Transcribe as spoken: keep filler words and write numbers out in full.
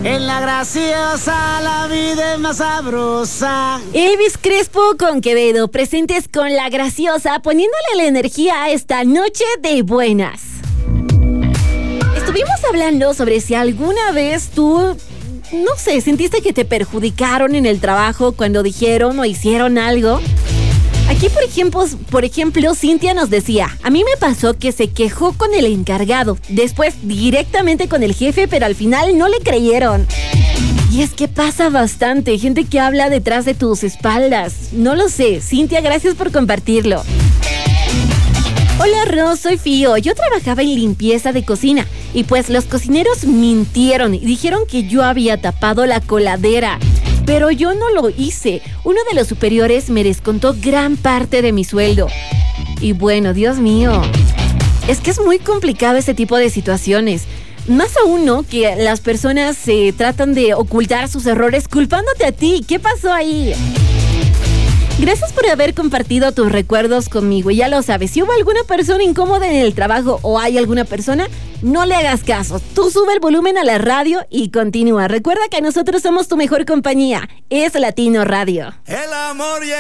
En la graciosa la vida es más sabrosa. Elvis Crespo con Quevedo, presentes con la graciosa, poniéndole la energía a esta noche de buenas. Estuvimos hablando sobre si alguna vez tú, no sé, sentiste que te perjudicaron en el trabajo cuando dijeron o hicieron algo. Aquí, por ejemplo, por ejemplo, Cintia nos decía, a mí me pasó que se quejó con el encargado, después directamente con el jefe, pero al final no le creyeron. Y es que pasa bastante, gente que habla detrás de tus espaldas. No lo sé, Cintia, gracias por compartirlo. Hola Ros, soy Fío, yo trabajaba en limpieza de cocina y pues los cocineros mintieron y dijeron que yo había tapado la coladera. Pero yo no lo hice. Uno de los superiores me descontó gran parte de mi sueldo. Y bueno, Dios mío, es que es muy complicado este tipo de situaciones. Más aún, ¿no? Que las personas se eh, tratan de ocultar sus errores culpándote a ti. ¿Qué pasó ahí? Gracias por haber compartido tus recuerdos conmigo. Y ya lo sabes, si hubo alguna persona incómoda en el trabajo o hay alguna persona, no le hagas caso. Tú sube el volumen a la radio y continúa. Recuerda que nosotros somos tu mejor compañía. Es Latino Radio. El amor ya